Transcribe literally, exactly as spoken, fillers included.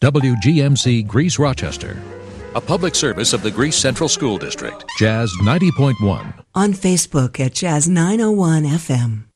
W G M C Greece Rochester, a public service of the Greece Central School District. Jazz ninety point one. On Facebook at Jazz nine oh one F M.